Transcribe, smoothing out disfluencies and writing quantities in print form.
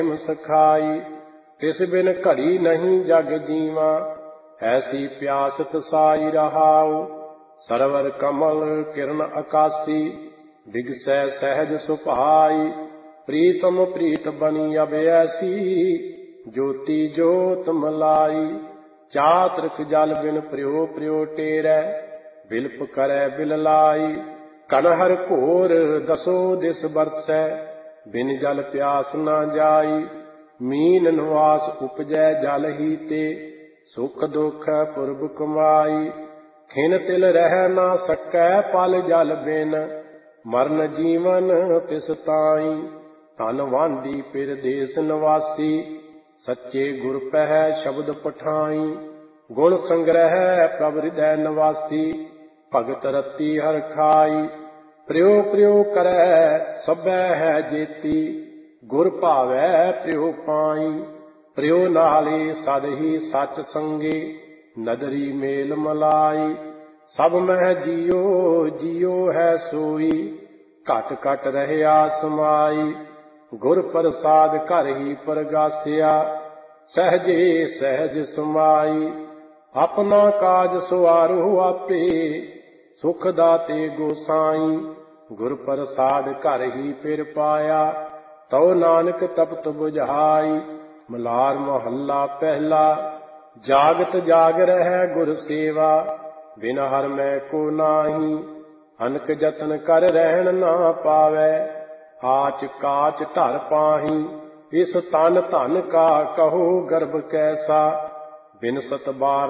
सखाई। तिस बिन घड़ी नहीं जग जीवा, ऐसी प्यासत साई रहाओ। सरवर कमल किरण आकाशी, दिगसै सहज सुभाई। प्रीतम प्रीत बनी अब ऐसी, ज्योति ज्योत मलाई। चातृक जल बिन प्रियो प्रियो टेरै, बिलप करै बिललाई। कनहर घोर दसो दिस बरसै, बिन जल प्यास न जाई। मीन निवास उपजै जल ही ते, सुख दुख पुरब कमाई। खिन तिल रह न सकै पल जल बिन, मरण जीवन तिस ताई। धन वांदी पिर देश निवासी, सच्चे गुर पह शब्द पठाई। गुण संग्रह प्रभ हृदय निवासी, भगत रति हर खाई। प्रियो प्रियो करै सबै है जेती, गुर भावै प्रियो पाई। प्रियो नाले सद ही सच संगे, नदरी मेल मलाई। सब मह जियो जियो है सोई, घट घट रहया समाई। गुर प्रसाद घर ही परगासिया, सहजे सहज समाई। अपना काज सवारो आपे, सुख दाते गोसाई। गुर प्रसाद घर ही फिर पाया, तौ नानक तपत बुझाई। मलार महला पहला, जागत जाग रह गुर सेवा। बिन हर मैं को नाही, अनक जतन कर रहन ना पावै। आच काच ढर पाही, इस तन धन का कहो गर्भ कैसा। बिन सत बार